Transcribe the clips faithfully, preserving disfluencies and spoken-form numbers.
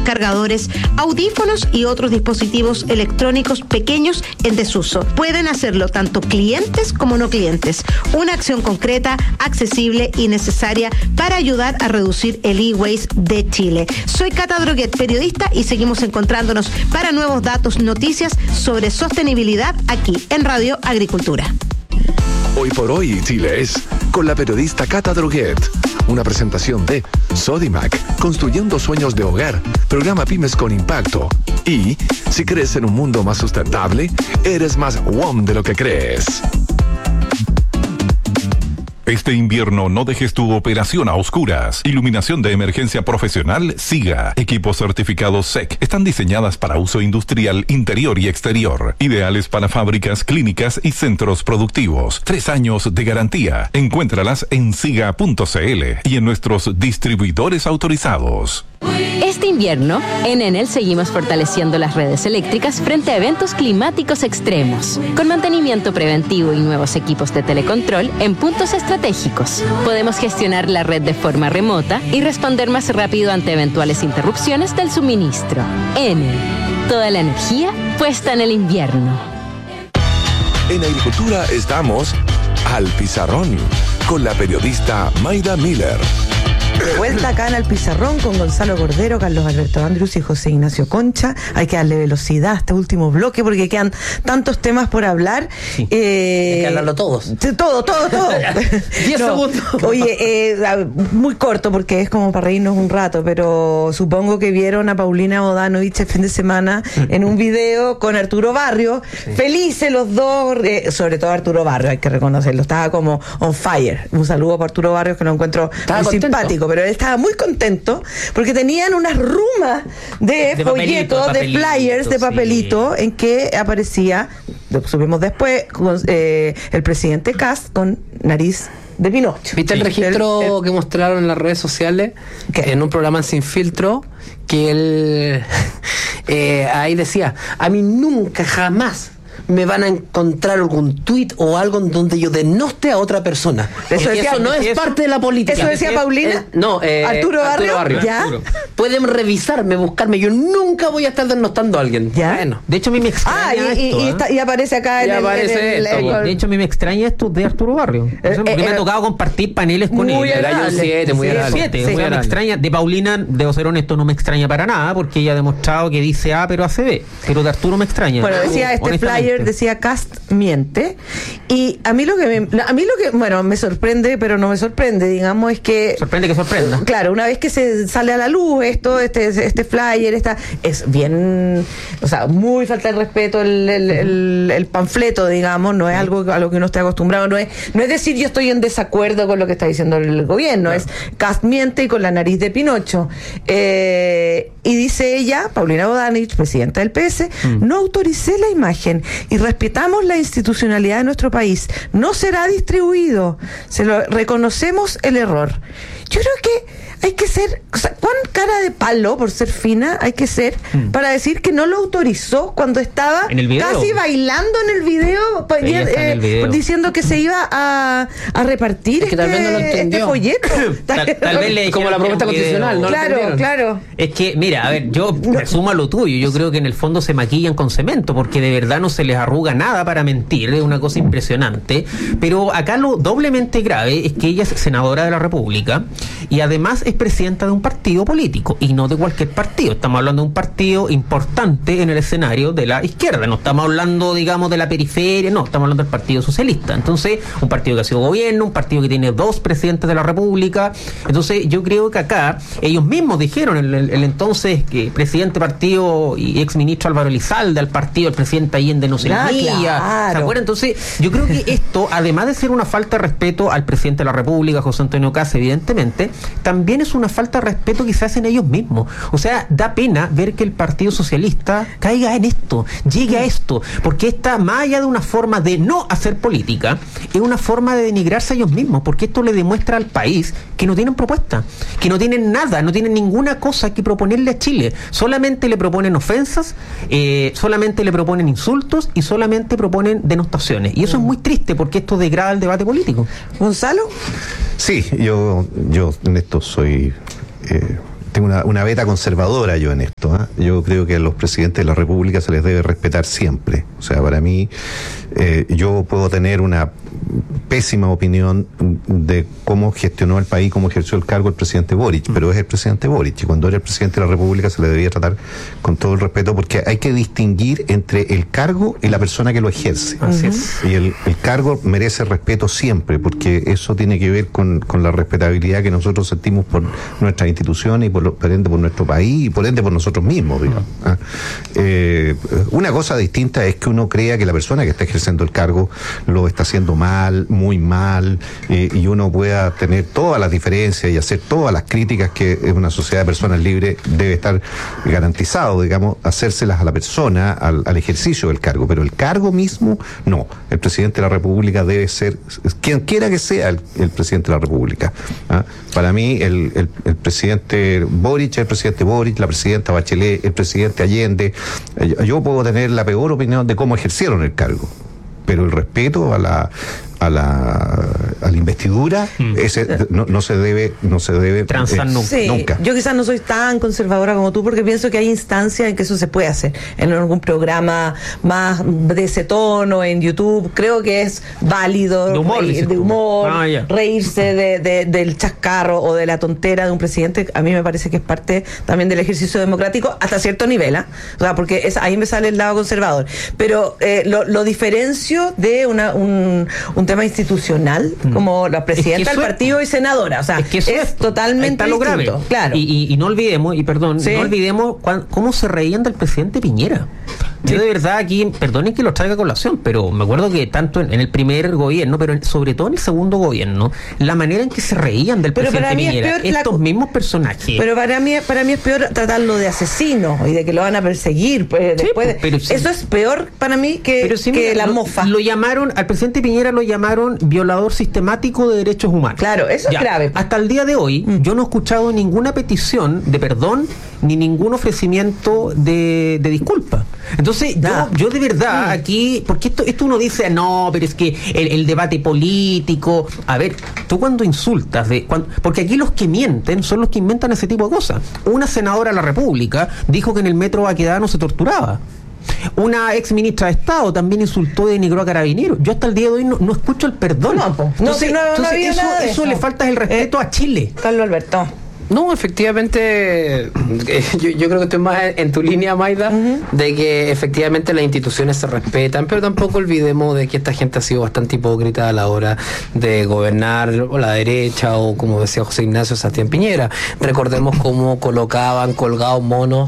cargadores, audífonos y otros dispositivos electrónicos pequeños en desuso. Pueden hacerlo tanto clientes como no clientes. Una acción concreta, accesible y necesaria para ayudar a reducir el e-waste de Chile. Soy Cata Droguet, periodista, y seguimos encontrándonos para nuevos datos, noticias sobre sostenibilidad aquí en Radio Agricultura. Hoy por hoy, Chile es con la periodista Cata Droguet. Una presentación de Sodimac, construyendo sueños de hogar, programa Pymes con Impacto. Y, si crees en un mundo más sustentable, eres más W O M de lo que crees. Este invierno no dejes tu operación a oscuras. Iluminación de emergencia profesional SIGA. Equipos certificados S E C. Están diseñadas para uso industrial interior y exterior. Ideales para fábricas, clínicas y centros productivos. Tres años de garantía. Encuéntralas en siga punto c l y en nuestros distribuidores autorizados. Este invierno, en Enel seguimos fortaleciendo las redes eléctricas frente a eventos climáticos extremos, con mantenimiento preventivo y nuevos equipos de telecontrol en puntos estratégicos. Podemos gestionar la red de forma remota y responder más rápido ante eventuales interrupciones del suministro. Enel, toda la energía puesta en el invierno. En Agricultura estamos al pizarrón con la periodista Mayra Miller. De vuelta acá en el pizarrón con Gonzalo Cordero, Carlos Alberto Andrus y José Ignacio Concha. Hay que darle velocidad a este último bloque porque quedan tantos temas por hablar. Sí. Eh, Hay que hablarlo todos. Todo, todo, todo. Diez no, segundos. Oye, eh, muy corto porque es como para reírnos un rato, pero supongo que vieron a Paulina Bodanovich el fin de semana en un video con Arturo Barrios. Sí. Felices los dos, eh, sobre todo Arturo Barrios, hay que reconocerlo. Estaba como on fire. Un saludo para Arturo Barrios, que lo encuentro Estaba muy contento. simpático. Pero él estaba muy contento porque tenían unas rumas de, de folletos, de flyers, de papelito, sí, en que aparecía, lo supimos después, con, eh, el presidente Kast con nariz de Pinocho. ¿Viste el Sí. registro el, el, que mostraron en las redes sociales? ¿Qué? En un programa Sin Filtro, que él eh, ahí decía, a mí nunca, jamás me van a encontrar algún tuit o algo en donde yo denoste a otra persona. Eso, decía, eso no es eso, parte de la política. ¿Eso decía Paulina? Eh, no, eh, Arturo Barrio. Barrio. ¿Ya? Pueden revisarme, buscarme. Yo nunca voy a estar denostando a alguien. ¿Ya? Bueno. De hecho, a mí me extraña Ah, y, esto, y, y, ¿eh? está, y aparece acá y en, aparece el, en el, esto, el, De hecho, a mí me extraña esto de Arturo Barrio. Eh, Porque eh, me ha eh, tocado compartir paneles con muy él. El año agradable. siete, muy Sí, agradable. siete, sí, o sea, muy me agradable. extraña. De Paulina, debo ser honesto, no me extraña para nada, porque ella ha demostrado que dice A, pero hace B. Pero de Arturo me extraña. Bueno, decía este honestamente. flyer, decía Kast miente. Y a mí lo que me, a mí lo que, bueno, me sorprende, pero no me sorprende, digamos, es que Sorprende que sorprenda. claro, una vez que se sale a la luz esto, este, este flyer, esta, es bien, o sea, muy falta de respeto el, el, el, el panfleto, digamos, no es algo a lo que uno esté acostumbrado, no es, no es decir yo estoy en desacuerdo con lo que está diciendo el gobierno, claro. Es Kast miente y con la nariz de Pinocho. Eh, y dice ella, Paulina Bodanovich, presidenta del P S, mm. no autoricé la imagen y respetamos la institucionalidad de nuestro país. No será distribuido. Se lo reconocemos el error. Yo creo que hay que ser, o sea, ¿cuán cara de palo, por ser fina, hay que ser mm. para decir que no lo autorizó cuando estaba ¿En el video? Casi bailando en el video, Ella está en el video. diciendo que se iba a, a repartir Es que tal vez no lo este, entendió. este folleto? Tal, tal vez le Como la dijeron propuesta que el video- constitucional, ¿no? Claro, claro. Es que, mira, a ver, yo me sumo a lo tuyo. Yo creo que en el fondo se maquillan con cemento, porque de verdad no se les arruga nada para mentir. Es una cosa impresionante. Pero acá lo doblemente grave es que ella es senadora de la República y además es presidenta de un partido político, y no de cualquier partido. Estamos hablando de un partido importante en el escenario de la izquierda. No estamos hablando, digamos, de la periferia, no, estamos hablando del Partido Socialista. Entonces, un partido que ha sido gobierno, un partido que tiene dos presidentes de la República. Entonces, yo creo que acá, ellos mismos dijeron, el, el, el entonces que presidente partido y ex ministro Álvaro Elizalde, al partido, el presidente Allende no se Ah, leía. claro. ¿Se acuerdan? Entonces, yo creo que esto, además de ser una falta de respeto al presidente de la República, José Antonio Kast, evidentemente, también es una falta de respeto que se hacen ellos mismos. O sea, da pena ver que el Partido Socialista caiga en esto, llegue a esto, porque esta, más allá de una forma de no hacer política, es una forma de denigrarse a ellos mismos, porque esto le demuestra al país que no tienen propuesta, que no tienen nada, no tienen ninguna cosa que proponerle a Chile. Solamente le proponen ofensas, eh, solamente le proponen insultos y solamente proponen denostaciones. Y eso es muy triste, porque esto degrada el debate político. Gonzalo. Sí, yo, yo en esto soy eh, tengo una, una beta conservadora yo en esto. ¿eh? Yo creo que a los presidentes de la República se les debe respetar siempre. O sea, para mí, eh, yo puedo tener una pésima opinión de cómo gestionó el país, cómo ejerció el cargo el presidente Boric, pero es el presidente Boric, y cuando era el presidente de la República se le debía tratar con todo el respeto, porque hay que distinguir entre el cargo y la persona que lo ejerce. Así es. Y el, el cargo merece respeto siempre, porque eso tiene que ver con, con la respetabilidad que nosotros sentimos por nuestras instituciones y por, lo, por ende por nuestro país y por ende por nosotros mismos, digamos. ¿Ah? Eh, una cosa distinta es que uno crea que la persona que está ejerciendo el cargo lo está haciendo mal, muy mal, eh, y uno pueda tener todas las diferencias y hacer todas las críticas que en una sociedad de personas libres debe estar garantizado, digamos, hacérselas a la persona, al, al ejercicio del cargo, pero el cargo mismo, no. El presidente de la República debe ser, quien quiera que sea el, el presidente de la República. ¿Ah? Para mí, el, el, el presidente Boric, el presidente Boric, la presidenta Bachelet, el presidente Allende, eh, yo puedo tener la peor opinión de cómo ejercieron el cargo, pero el respeto a la a la a la investidura mm. ese no, no se debe no se debe transar eh, nunca. Sí, nunca. Yo quizás no soy tan conservadora como tú, porque pienso que hay instancias en que eso se puede hacer en algún programa más de ese tono en YouTube. Creo que es válido de humor, reír, de humor ah, yeah. reírse de, de, del chascarro o de la tontera de un presidente. A mí me parece que es parte también del ejercicio democrático hasta cierto nivel, ¿eh? O sea, porque es, ahí me sale el lado conservador, pero eh, lo, lo diferencio de una, un, un tema institucional mm. como la presidenta es que del partido es, y senadora. O sea, es, que es, es totalmente lo distinto. Grave. Claro. Y, y, y no olvidemos, y perdón, ¿sí? no olvidemos cuan, cómo se reían del presidente Piñera. Yo de verdad aquí, perdonen que lo traiga a colación, pero me acuerdo que tanto en, en el primer gobierno, pero en, sobre todo en el segundo gobierno, la manera en que se reían del pero presidente Piñera, estos la, mismos personajes. Pero para mí, para mí es peor tratarlo de asesino y de que lo van a perseguir. Pues, sí, después, pero sí, eso es peor para mí que, sí, que mira, la mofa. Lo, lo llamaron, al presidente Piñera lo llamaron violador sistemático de derechos humanos. Claro, eso ya. es grave. Hasta el día de hoy, mm. yo no he escuchado ninguna petición de perdón ni ningún ofrecimiento de, de disculpa. Entonces, yo, yo de verdad aquí, porque esto, esto uno dice, no, pero es que el, el debate político, a ver, tú cuando insultas, de, cuando, porque aquí los que mienten son los que inventan ese tipo de cosas. Una senadora de la República dijo que en el metro Baquedano se torturaba. Una ex ministra de Estado también insultó y denigró a Carabineros. Yo hasta el día de hoy no, no escucho el perdón. No, po. Entonces, no, no, no entonces eso, eso, eso le falta el respeto eh, a Chile. Carlos Alberto. No, efectivamente, eh, yo, yo creo que estoy más en, en tu línea, Maida, uh-huh. de que efectivamente las instituciones se respetan, pero tampoco olvidemos de que esta gente ha sido bastante hipócrita a la hora de gobernar o la derecha o, como decía José Ignacio, Sebastián Piñera. Recordemos cómo colocaban colgados monos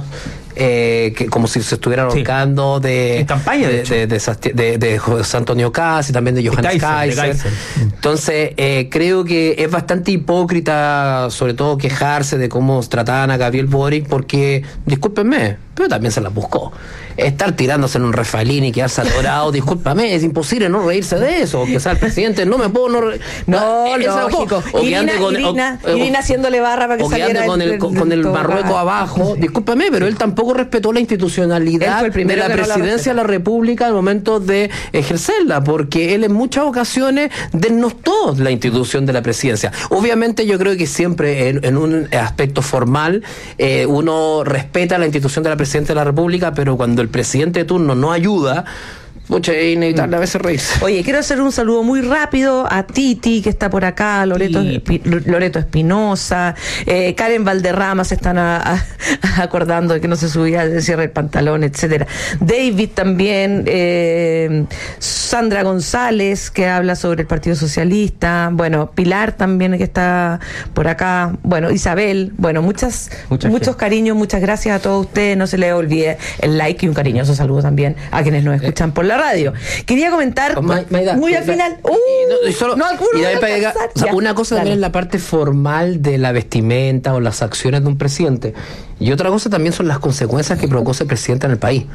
Eh, que como si se estuvieran ahorcando sí. de, en campaña de, de, de, de, de, de José Antonio Caz y también de Johannes Kaiser, Kaiser. Entonces eh, creo que es bastante hipócrita sobre todo quejarse de cómo trataban a Gabriel Boric, porque discúlpenme, pero también se la buscó. Estar tirándose en un refalín y quedarse atorado, discúlpame, es imposible no reírse de eso, o que sea el presidente, no me puedo no re... No, no, lógico. O que ande con Irina, o, Irina haciéndole barra para que o saliera que ande con el, el, con el Marruecos ah, abajo, sí. discúlpame, pero él tampoco respetó la institucionalidad de la presidencia de la República al momento de ejercerla, porque él en muchas ocasiones denostó la institución de la presidencia. Obviamente yo creo que siempre en, en un aspecto formal eh, uno respeta la institución de la presidencia de la República, pero cuando el presidente de turno no ayuda, mucho es inevitable a veces reírse. Oye, quiero hacer un saludo muy rápido a Titi, que está por acá, Loreto, Espi, Loreto Espinosa, eh, Karen Valderrama se están a, a, acordando de que no se subía el cierre del pantalón, etcétera. David también, eh, Sandra González, que habla sobre el Partido Socialista, bueno, Pilar también, que está por acá, bueno, Isabel, bueno, muchas, muchas muchos gente. cariños, muchas gracias a todos ustedes, no se les olvide el like y un cariñoso saludo también a quienes nos escuchan por la radio. Quería comentar Ma, Maida, muy al final. Uh, y, no, y, solo, no, y de para llegar, o sea, una cosa también es la parte formal de la vestimenta o las acciones de un presidente, y otra cosa también son las consecuencias que provocó ese presidente en el país.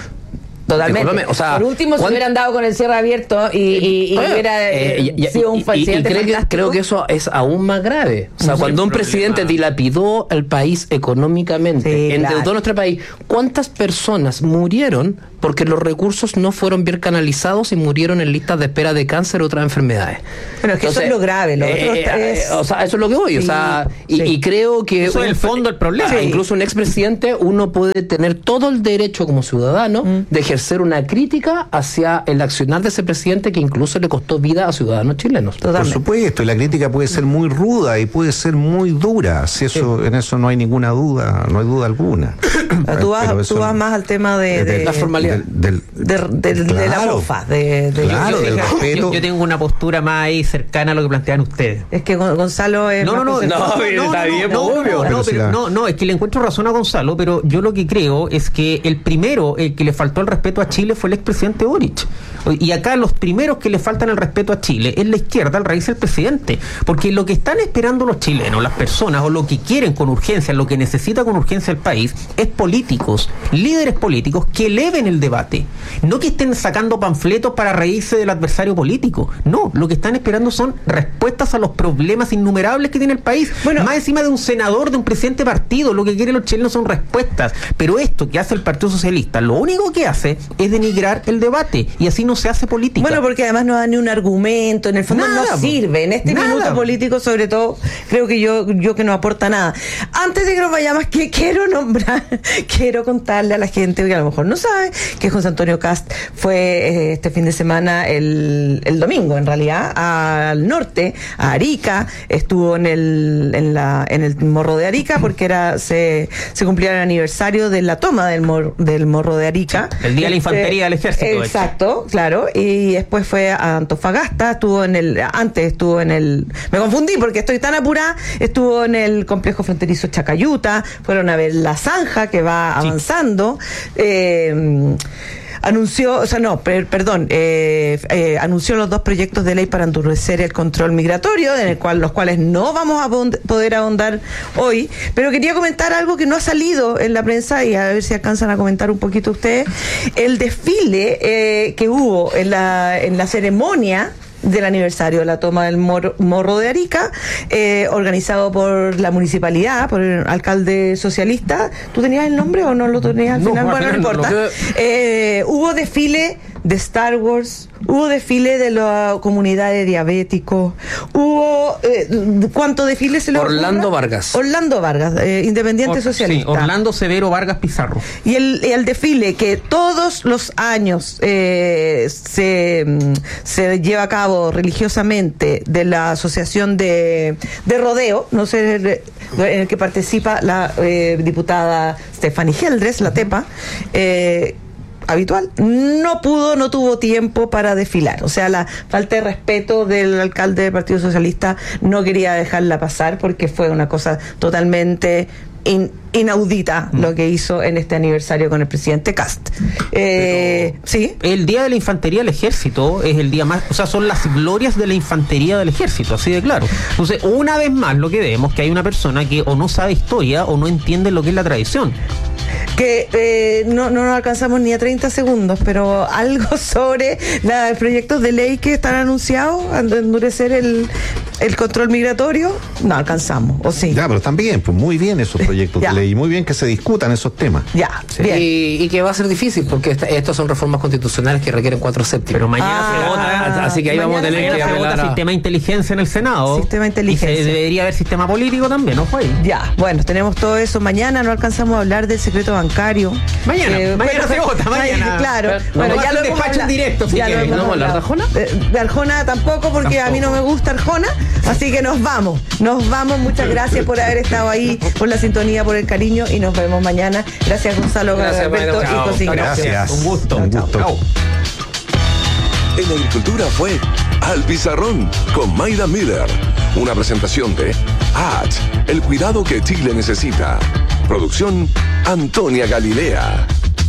Totalmente. O sea, por último, si hubieran dado con el cierre abierto y, y, y oye, hubiera eh, y, y, sido un presidente y, y creo, que, creo que eso es aún más grave. O sea, sí, cuando un problema. presidente dilapidó el país económicamente, sí, endeudó claro. nuestro país, ¿cuántas personas murieron porque los recursos no fueron bien canalizados y murieron en listas de espera de cáncer u otras enfermedades. Bueno, es que Entonces, eso es lo grave, lo otro eh, es... o sea, eso es lo que voy, Sí, o sea, y, sí. y creo que Eso es el fondo del problema. Ah, incluso un expresidente, uno puede tener todo el derecho como ciudadano Mm. de ejercer una crítica hacia el accionar de ese presidente que incluso le costó vida a ciudadanos chilenos. Por supuesto, y la crítica puede ser muy ruda y puede ser muy dura, si eso, sí. En eso no hay ninguna duda, no hay duda alguna. Tú vas, tú vas más al tema de, de, de la formalidad del, del, de, de, claro, de la mofa, de, de claro, yo, del yo, respeto. Yo, yo tengo una postura más ahí cercana a lo que plantean ustedes. Es que Gonzalo es no, no, no, no, no, no, está bien, no, obvio. No, pero, no, no, es que le encuentro razón a Gonzalo, pero yo lo que creo es que el primero, el que le faltó el respeto a Chile fue el expresidente Boric. Y acá los primeros que le faltan el respeto a Chile es la izquierda al raíz del presidente. Porque lo que están esperando los chilenos, las personas, o lo que quieren con urgencia, lo que necesita con urgencia el país, es políticos, líderes políticos que eleven el debate. No que estén sacando panfletos para reírse del adversario político. No, lo que están esperando son respuestas a los problemas innumerables que tiene el país. Bueno, más encima de un senador, de un presidente de partido, lo que quieren los chilenos son respuestas. Pero esto que hace el Partido Socialista, lo único que hace es denigrar el debate, y así no se hace política. Bueno, porque además no da ni un argumento, en el fondo nada, no sirve. En este nada. Minuto político, sobre todo, creo que yo, yo que no aporta nada. Antes de que nos vayamos, que quiero nombrar, quiero contarle a la gente que a lo mejor no sabe, que José Antonio Kast fue eh, este fin de semana, el, el domingo en realidad, al norte, a Arica, estuvo en el, en la, en el Morro de Arica, porque era, se, se cumplía el aniversario de la toma del, mor, del Morro de Arica. Sí, el Día de la Infantería del Ejército. Exacto, claro, y después fue a Antofagasta, estuvo en el, antes estuvo en el, me confundí porque estoy tan apurada, estuvo en el complejo fronterizo Chacayuta, fueron a ver la zanja que va avanzando, sí. eh, anunció, o sea, no, per, perdón, eh, eh, anunció los dos proyectos de ley para endurecer el control migratorio, en el cual, los cuales no vamos a poder ahondar hoy, pero quería comentar algo que no ha salido en la prensa y a ver si alcanzan a comentar un poquito ustedes. El desfile eh, que hubo en la, en la ceremonia del aniversario de la toma del Morro, Morro de Arica, eh, organizado por la municipalidad, por el alcalde socialista. ¿Tú tenías el nombre o no lo tenías al no, final? Bueno, no importa. No, no. Eh, hubo desfile de Star Wars, hubo desfile de la comunidad de diabéticos, hubo eh, ¿cuánto desfile se le Orlando ocurra? Vargas. Orlando Vargas, eh, independiente Or, socialista. Sí, Orlando Severo Vargas Pizarro. Y el, el desfile que todos los años eh, se, se lleva a cabo religiosamente de la asociación de, de rodeo, no sé, en el que participa la eh, diputada Stephanie Geldres, la Tepa, eh, habitual, no pudo, no tuvo tiempo para desfilar. O sea, la falta de respeto del alcalde del Partido Socialista no quería dejarla pasar porque fue una cosa totalmente in, inaudita mm. lo que hizo en este aniversario con el presidente Kast. Eh, sí. El Día de la Infantería del Ejército es el día más, o sea, son las glorias de la infantería del ejército, así de claro. Entonces, una vez más lo que vemos que hay una persona que o no sabe historia o no entiende lo que es la tradición. Que eh, no, no nos alcanzamos ni a treinta segundos, pero algo sobre los proyectos de ley que están anunciados, endurecer el, el control migratorio, no alcanzamos, ¿o sí? Ya, pero también, pues muy bien esos proyectos de ley, muy bien que se discutan esos temas. Ya, sí. bien. Y, y que va a ser difícil, porque esta, estos son reformas constitucionales que requieren cuatro séptimos. Pero mañana ah, se vota, así que ahí vamos a tener que vota a... sistema de inteligencia en el Senado. Sistema de inteligencia. Y se debería haber sistema político también, ¿no fue? Ya, bueno, tenemos todo eso. Mañana no alcanzamos a hablar del secreto bancario. Mañana, eh, mañana bueno, se vota, mañana. Claro, pero, bueno, no, ya lo despacho en directo. Ya Si lo ¿No vamos a hablar de Arjona? De, de Arjona tampoco, porque tampoco. A mí no me gusta Arjona, así que nos vamos. Nos vamos, muchas gracias por haber estado ahí, por la sintonía, por el cariño, y nos vemos mañana. Gracias, Gonzalo, gracias, Alberto Maida, y José Ignacio. Gracias. Un gusto. Un gusto. Chao. En Agricultura fue Al Pizarrón con Mayra Miller. Una presentación de A T, el cuidado que Chile necesita. Producción Antonia Galilea.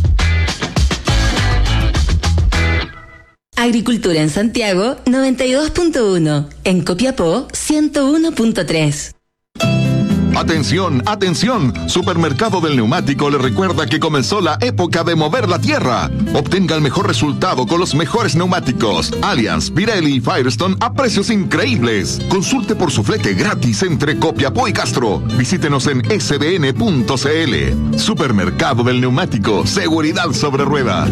Agricultura en Santiago noventa y dos punto uno, en Copiapó ciento uno punto tres. Atención, atención. Supermercado del Neumático le recuerda que comenzó la época de mover la tierra. Obtenga el mejor resultado con los mejores neumáticos Allianz, Pirelli y Firestone a precios increíbles. Consulte por su flete gratis entre Copiapó y Castro. Visítenos en s b n punto c l. Supermercado del Neumático, seguridad sobre ruedas.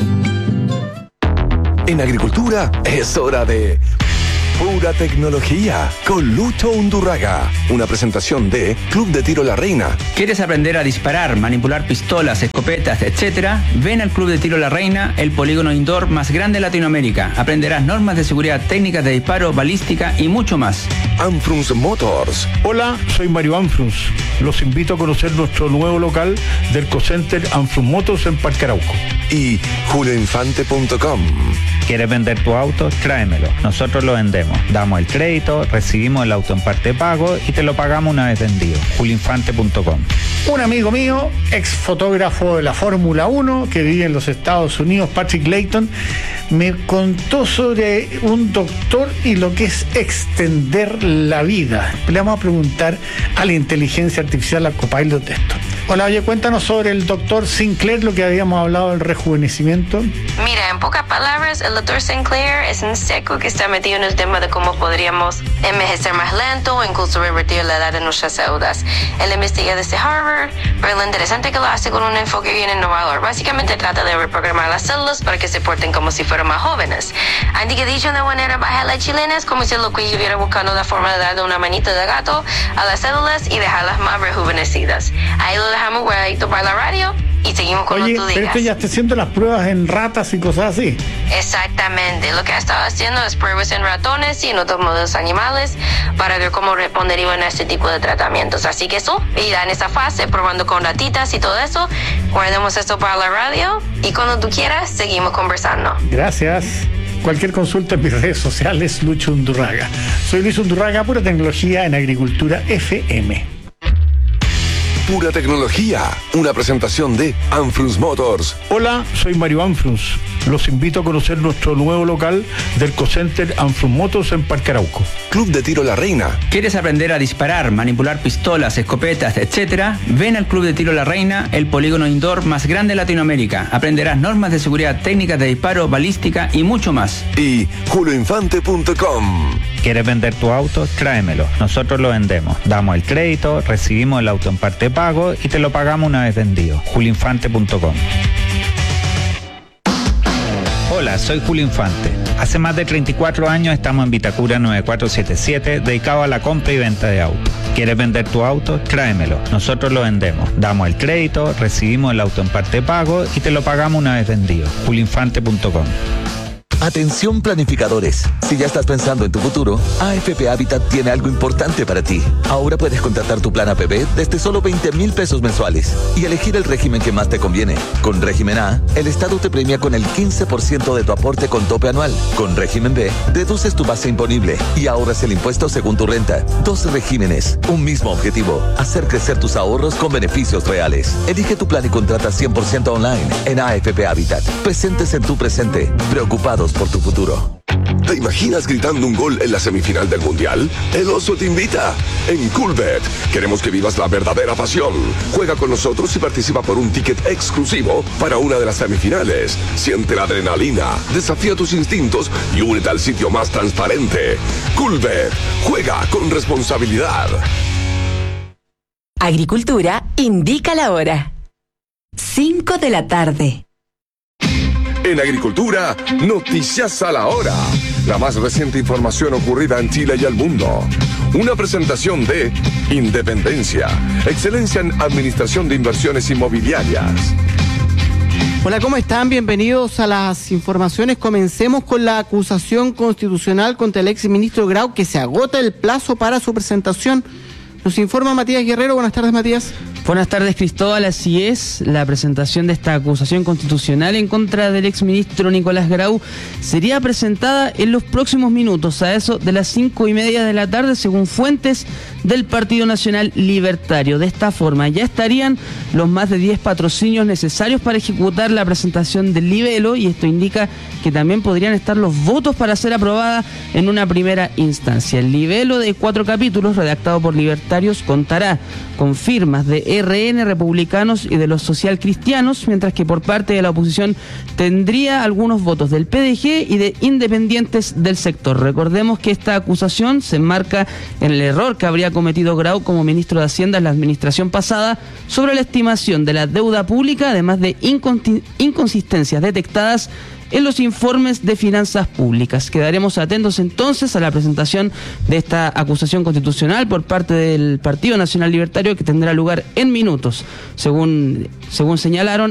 En agricultura es hora de Pura Tecnología con Lucho Undurraga. Una presentación de Club de Tiro La Reina. ¿Quieres aprender a disparar, manipular pistolas, escopetas, etcétera? Ven al Club de Tiro La Reina, el polígono indoor más grande de Latinoamérica. Aprenderás normas de seguridad, técnicas de disparo, balística y mucho más. Anfrunz Motors. Hola, soy Mario Anfrunz. Los invito a conocer nuestro nuevo local del Ecocenter Anfrunz Motors en Parque Arauco. Y julio infante punto com. ¿Quieres vender tu auto? Tráemelo. Nosotros lo vendemos. Damos el crédito, recibimos el auto en parte de pago y te lo pagamos una vez vendido. julio infante punto com. Un amigo mío, ex fotógrafo de la Fórmula uno, que vive en los Estados Unidos, Patrick Layton, me contó sobre un doctor y lo que es extender la vida. Le vamos a preguntar a la inteligencia artificial, a Copilot, de esto. Hola, oye, cuéntanos sobre el doctor Sinclair, lo que habíamos hablado del rejuvenecimiento. Mira, en pocas palabras, el doctor Sinclair es un seco que está metido en el tema de cómo podríamos envejecer más lento o incluso revertir la edad de nuestras células. Él investiga desde Harvard, pero lo interesante que lo hace con un enfoque bien innovador. Básicamente trata de reprogramar las células para que se porten como si fueran más jóvenes. Así que dicho de manera baja la chilena, es como si lo que estuviera buscando la forma de darle una manita de gato a las células y dejarlas más rejuvenecidas. Ahí lo dejamos guardadito para la radio y seguimos con Oye, lo que tú pero digas. esto ya está haciendo las pruebas en ratas y cosas así. Exactamente, lo que ha estado haciendo es pruebas en ratones y en otros modelos animales para ver cómo responderían a este tipo de tratamientos. Así que eso, y ya en esa fase, probando con ratitas y todo eso, guardemos esto para la radio y cuando tú quieras, seguimos conversando. Gracias. Cualquier consulta en mis redes sociales, Lucho Undurraga. Soy Luis Undurraga, Pura Tecnología en Agricultura F M. Pura Tecnología, una presentación de Anfrunz Motors. Hola, soy Mario Anfrunz. Los invito a conocer nuestro nuevo local del Ecocenter Anfrunz Motors en Parque Arauco. Club de Tiro La Reina. ¿Quieres aprender a disparar, manipular pistolas, escopetas, etcétera? Ven al Club de Tiro La Reina, el polígono indoor más grande de Latinoamérica. Aprenderás normas de seguridad, técnicas de disparo, balística y mucho más. Y julio infante punto com. ¿Quieres vender tu auto? Tráemelo. Nosotros lo vendemos. Damos el crédito, recibimos el auto en parte de pago y te lo pagamos una vez vendido. julio infante punto com. Hola, soy Julio Infante. Hace más de treinta y cuatro años estamos en Vitacura nueve cuatro siete siete, dedicado a la compra y venta de autos. ¿Quieres vender tu auto? Tráemelo. Nosotros lo vendemos. Damos el crédito, recibimos el auto en parte de pago y te lo pagamos una vez vendido. julio infante punto com. Atención planificadores, si ya estás pensando en tu futuro, A F P Habitat tiene algo importante para ti. Ahora puedes contratar tu plan A P B desde solo veinte mil pesos mensuales y elegir el régimen que más te conviene. Con régimen A, el Estado te premia con el quince por ciento de tu aporte con tope anual. Con régimen B, deduces tu base imponible y ahorras el impuesto según tu renta. Dos regímenes, un mismo objetivo, hacer crecer tus ahorros con beneficios reales. Elige tu plan y contrata cien por ciento online en A F P Habitat. Presentes en tu presente, preocupados por tu futuro. ¿Te imaginas gritando un gol en la semifinal del Mundial? El Oso te invita. En Coolbet queremos que vivas la verdadera pasión. Juega con nosotros y participa por un ticket exclusivo para una de las semifinales. Siente la adrenalina, desafía tus instintos y únete al sitio más transparente. Coolbet. Juega con responsabilidad. Agricultura indica la hora. cinco de la tarde. En Agricultura, noticias a la hora. La más reciente información ocurrida en Chile y el mundo. Una presentación de Independencia, excelencia en administración de inversiones inmobiliarias. Hola, ¿cómo están? Bienvenidos a las informaciones. Comencemos con la acusación constitucional contra el ex ministro Grau, que se agota el plazo para su presentación. Nos informa Matías Guerrero. Buenas tardes, Matías. Buenas tardes, Cristóbal. Así es, la presentación de esta acusación constitucional en contra del exministro Nicolás Grau sería presentada en los próximos minutos, a eso de las cinco y media de la tarde, según fuentes del Partido Nacional Libertario. De esta forma, ya estarían los más de diez patrocinios necesarios para ejecutar la presentación del libelo, y esto indica que también podrían estar los votos para ser aprobada en una primera instancia. El libelo de cuatro capítulos, redactado por libertarios, contará con firmas de R N, republicanos y de los socialcristianos, mientras que por parte de la oposición tendría algunos votos del P D G y de independientes del sector. Recordemos que esta acusación se enmarca en el error que habría cometido Grau como ministro de Hacienda en la administración pasada sobre la estimación de la deuda pública, además de incon- inconsistencias detectadas en los informes de finanzas públicas. Quedaremos atentos entonces a la presentación de esta acusación constitucional por parte del Partido Nacional Libertario, que tendrá lugar en minutos, según, según señalaron